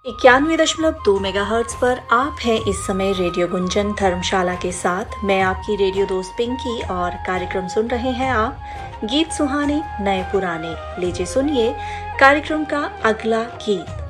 91.2 megahertz पर आप हैं इस समय रेडियो गुंजन धर्मशाला के साथ। मैं आपकी रेडियो दोस्त पिंकी और कार्यक्रम सुन रहे हैं आप गीत सुहाने नए पुराने। लीजिए सुनिए कार्यक्रम का अगला गीत।